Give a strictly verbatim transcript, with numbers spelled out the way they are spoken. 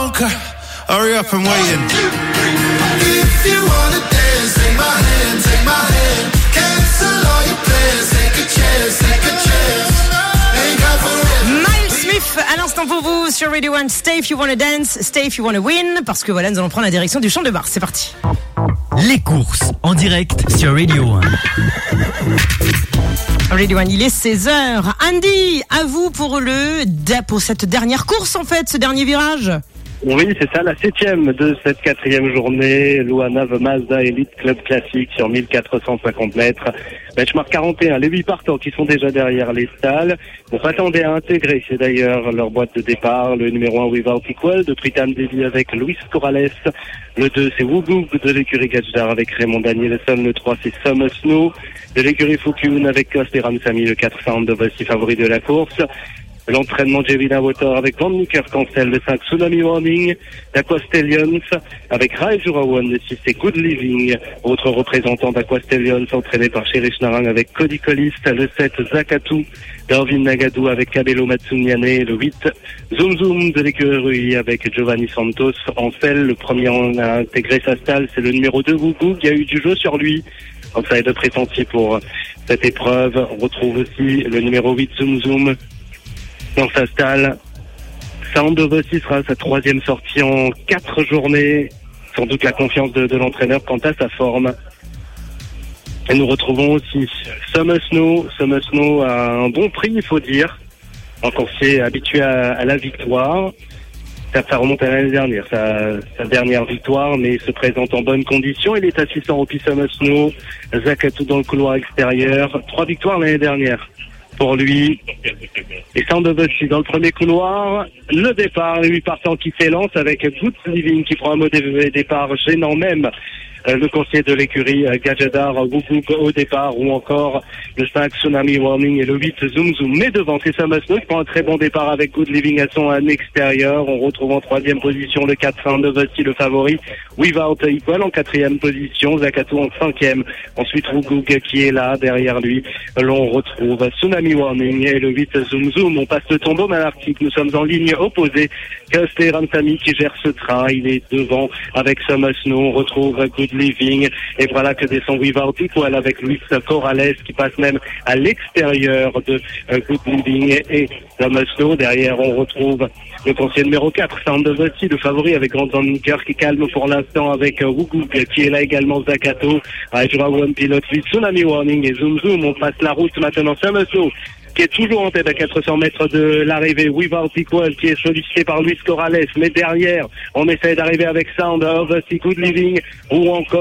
Okay, hurry up, I'm waiting. If you wanna dance, take my hand, take my hand. Cancel all your plans, take a chance, take a chance. Ain't got forever. Miles Smith, à l'instant pour vous sur Radio One. Stay if you wanna dance, stay if you wanna win. Parce que voilà, nous allons prendre la direction du champ de Mars. C'est parti. Les courses en direct sur Radio One. Radio One, il est seize heures. Andy, à vous pour le pour cette dernière course en fait, ce dernier virage. Oui, c'est ça, la septième de cette quatrième journée. Luana The Mazda Elite Club Classique sur mille quatre cent cinquante mètres. Benchmark quarante et un. Les huit partants qui sont déjà derrière les stalles vont s'attendre à intégrer, c'est d'ailleurs leur boîte de départ. Le numéro un Without Equal de Pritam Devi avec Luis Corrales. Le deux, c'est Wugug de l'écurie Gajdar avec Raymond Danielson. Le trois, c'est Summer Snow de l'écurie Fukun avec Coste et Ramsamy. Le quatre, Sound of Voici favori de la course. L'entraînement Jevina Water avec Van Nicker Cancel, le cinq Tsunami Warning, d'Aquastallions avec Rai Jurawan, le six c'est Good Living, autre représentant d'Aquastallions entraîné par Cherish Narang avec Cody Collis, le sept Zakatu, Darwin Nagadou avec Cabello Matsunyane, le huit Zoom Zoom de l'écurie avec Giovanni Santos en selle, le premier à intégrer sa stalle c'est le numéro deux Wugug, il y a eu du jeu sur lui. Donc ça est de pressenti pour cette épreuve. On retrouve aussi le numéro huit Zoom Zoom dans sa stalle. Sound of Voici sera sa troisième sortie en quatre journées. Sans doute la confiance de, de l'entraîneur quant à sa forme. Et nous retrouvons aussi Summer Snow. Summer Snow a un bon prix, il faut dire. Un coursier habitué à, à la victoire. Ça, ça remonte à l'année dernière, sa, sa dernière victoire, mais il se présente en bonne condition. Il est assistant au P. Summer Snow. Zakatu dans le couloir extérieur. Trois victoires l'année dernière pour lui. Et Sound of Voici dans le premier couloir. Le départ, les huit partants qui s'élancent avec Good Living qui prend un mauvais départ gênant même. Euh, le conseiller de l'écurie euh, Gajdar, Wugug au départ, ou encore le cinq Tsunami Warning et le huit Zoom Zoom. Mais devant, c'est Summer Snow qui prend un très bon départ avec Good Living à son un extérieur. On retrouve en troisième position le quatre Sound of Voici, le favori. Without Equal en quatrième position. Zakatu en cinquième. Ensuite, Wugug qui est là, derrière lui. L'on retrouve Tsunami Warning et le huit Zoom Zoom. On passe le tombeau malartique. Nous sommes en ligne opposée. Coste et Ramsamy qui gère ce train. Il est devant avec Summer Snow. On retrouve Good Living et voilà que descend Without Equal avec Luis Corrales qui passe même à l'extérieur de euh, Good Living et, et Summer Snow. Derrière on retrouve le conseiller numéro quatre Sound of Voici, le favori avec Grand Zanker qui calme pour l'instant avec euh, Wugug qui est là également. Zakato, One Pilot, Tsunami Warning et Zoom Zoom. On passe la route maintenant. Summer Snow qui est toujours en tête à quatre cents mètres de l'arrivée. Without Equal qui est sollicité par Luis Corrales, mais derrière on essaie d'arriver avec Sound of Voici, Good Living ou encore